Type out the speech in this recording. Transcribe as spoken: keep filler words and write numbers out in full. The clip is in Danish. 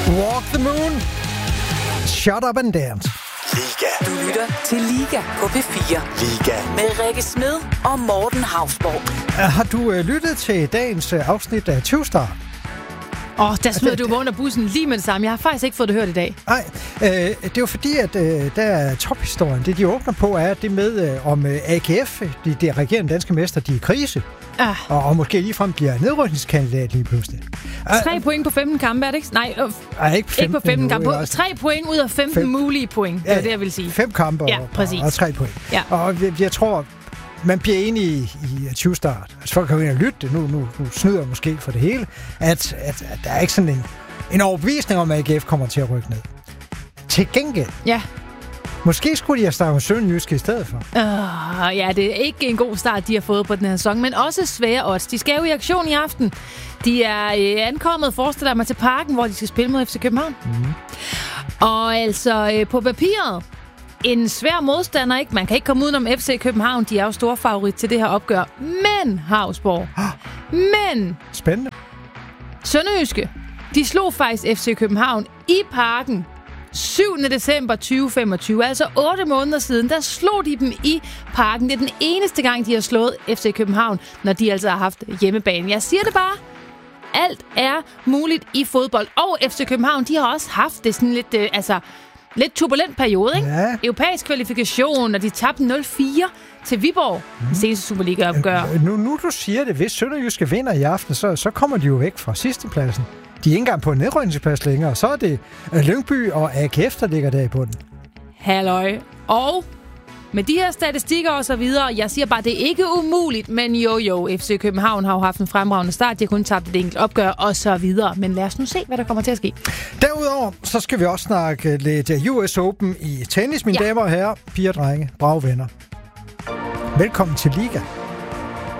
Walk the Moon. Shut up and dance. Liga. Du lytter til Liga på P fire. Liga. Med Rikke Smed og Morten Hausborg. Har du uh, lyttet til dagens uh, afsnit af tyve-start? Åh, oh, der smider du mig under bussen lige med det samme. Jeg har faktisk ikke fået det hørt i dag. Nej, øh, det er jo fordi, at øh, der er tophistorien. Det, de åbner på, er det med, øh, om øh, A G F, de, de regerende danske mester, de er i krise. Ah. Og, og måske ligefrem bliver nedrykningskandidat lige pludselig. Tre point på femten kampe, er det ikke? Nej, øh, Ej, ikke, ikke på femten kampe. Altså. Tre point ud af femten fem. Mulige point. Det er ja, det, jeg vil sige. Fem kampe ja, og, præcis. og tre point. Ja. Og jeg, jeg tror, man bliver enig i, i tyve-start. Altså folk kan jo ind og lytte det. Nu, nu, nu snyder jeg måske for det hele. At, at, at der er ikke sådan en, en overbevisning om, at A G F kommer til at rykke ned. Til gengæld. Ja. Måske skulle de have startet med Sønderjyske i stedet for. Uh, ja, det er ikke en god start, de har fået på den her sæson, men også svære odds. De skal jo i aktion i aften. De er øh, ankommet, forestiller mig, til Parken, hvor de skal spille mod F C København. Mm. Og altså, øh, på papiret, en svær modstander, ikke? Man kan ikke komme udenom F C København. De er jo store favorit til det her opgør. Men, Hausborg. Men. Spændende. Sønderjyske, de slog faktisk F C København i Parken syvende december tyve femogtyve, altså otte måneder siden, der slog de dem i Parken. Det er den eneste gang, de har slået F C København, når de altså har haft hjemmebane. Jeg siger det bare. Alt er muligt i fodbold. Og F C København, de har også haft det sådan lidt, øh, altså, lidt turbulent periode, ikke? Ja. Europæisk kvalifikation, og de tabte nul fire til Viborg. Mm. Den seneste Superliga-opgør. Nu, nu du siger det, hvis Sønderjyske vinder i aften, så, så kommer de jo væk fra sidstepladsen. De er ikke engang på en nedrykningsplads længere, så er det Lyngby og A G F, der ligger der i bunden. Halløj. Og med de her statistikker og så videre, jeg siger bare, det er ikke umuligt, men jo jo, F C København har jo haft en fremragende start, de har kun tabt et enkelt opgør og så videre. Men lad os nu se, hvad der kommer til at ske. Derudover, så skal vi også snakke lidt U S Open i tennis, mine ja. damer og herrer, piger og drenge, brave venner. Velkommen til Liga.